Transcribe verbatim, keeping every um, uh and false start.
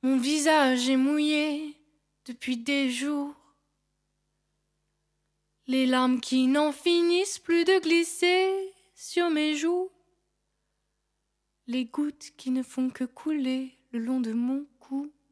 Mon visage est mouillé depuis des jours. Les larmes qui n'en finissent plus de glisser sur mes joues. Les gouttes qui ne font que couler le long de mon cou.